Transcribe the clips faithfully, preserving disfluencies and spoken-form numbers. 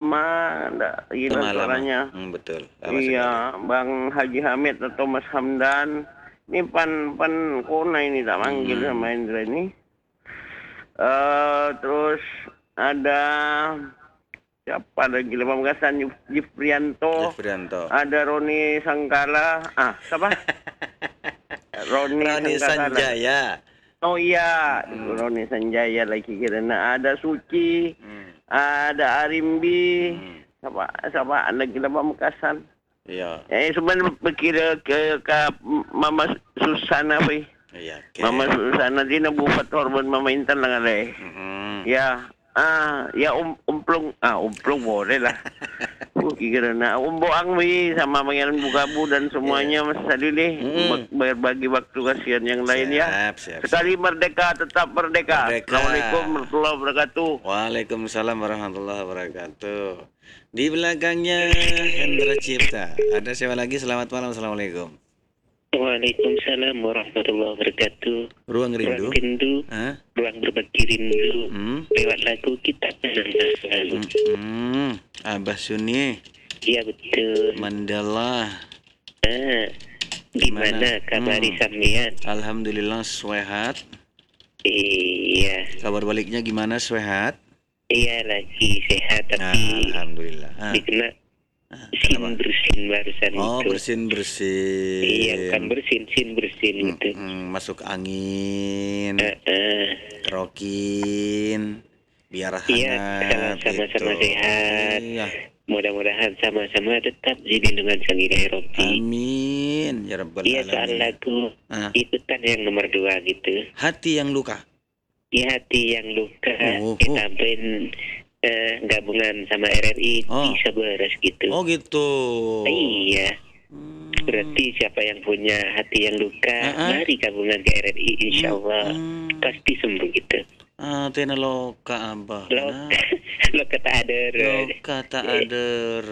lama, nggak hilang Lama-lama. suaranya. Hmm, betul. Lama Iya, sekali. Bang Haji Hamid atau Mas Hamdan. Ini pan pan Kona ini tak manggil Hmm. sama Indra ini. Eh terus ada siapa lagi Lima Pamekasan Jifrianto, Jefrianto. ada Roni Sangkala, ah siapa? Roni, Roni Sangkala. Sanjaya. Oh iya, Hmm. Roni Sanjaya lagi kira. Nah, ada Suci, Hmm. ada Arimbi, Hmm. siapa siapa lagi Lima Pamekasan. Iya. Eh sebenarnya berkira ke ke Mama Susana weh. Iya, oke. Mama Susana dia nak buat hormon Mama Intan lah leh. Hmm. Ya, ah, ya um, umplung, ah umplung boleh lah. Uh, kira nak umboang weh sama Pangeran Bukabu dan semuanya Mas Sadili Mm. berbagi waktu kasihan yang lain ya. Siap, siap, Sekali merdeka tetap merdeka. Merdeka. Assalamualaikum warahmatullahi wabarakatuh. Waalaikumsalam warahmatullahi wabarakatuh. Di belakangnya Hendra Cipta. Ada siapa lagi? Selamat malam. Assalamualaikum. Waalaikumsalam warahmatullahi wabarakatuh. Ruang rindu. Ruang rindu. Hah? Ruang berbagi rindu. Hmm? Lewat lagu kita mengenal selalu. Hmm. Abah Suni. Iya betul. Mandala. Ah, gimana kabari Hmm. sampean? Alhamdulillah sehat. Iya. Kabar baliknya gimana? Sehat? Iya lagi sehat Nah, tapi alhamdulillah. Ah. dikena Ah, sin kenapa? bersin barusan Oh, itu. bersin bersin. Iya bukan bersin, sin bersin gitu. Mm-mm, masuk angin, Ah, ah. kerokin, biar Iya, hangat sama-sama gitu. sehat. Iya. Mudah-mudahan sama-sama tetap di lindungan Sang Ilahi Rabbi. Amin ya rabbal Iya soal alamin. lagu Ah. ikutan yang nomor dua gitu. Hati yang luka. Di hati yang luka Oh, oh. kita tambahin eh, gabungan sama R R I Oh. bisa beres gitu. Oh gitu. Iya. Hmm. Berarti siapa yang punya hati yang luka, Ah, ah. mari gabungan ke R R I, insya Allah Hmm. pasti sembuh gitu. Ah, tena loka abah. Lo, Nah. lo kata ada Loka tak ada.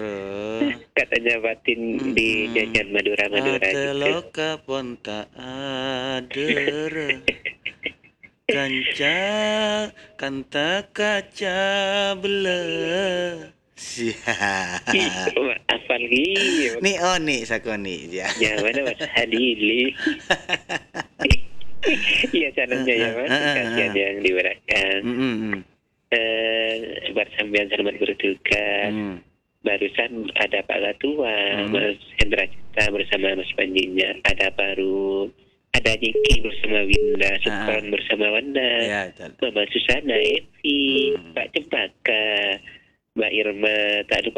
katanya batin di Mm-mm. jajan Madura-Madura Ate gitu. loka pun tak ada. Kanca kanta kaca bela. Siap. Apal gitu. Nih oh nih sakoni ya. Ya mana Mas Hadili. Iya channelnya ya Mas. Kasihan yang diberikan. Mm-mm. Eh, bersambian selamat bertugas. Mm. Barusan ada Pak Gatua, Hmm. Mas Hendra Cipta bersama Mas Panjinya. Ada baru ada Jeki bersama Winda, Sukron bersama Wanda, Ya, betul. Mama Susana, Evi, Hmm. Pak Cempaka, Mbak Irma, tak lupa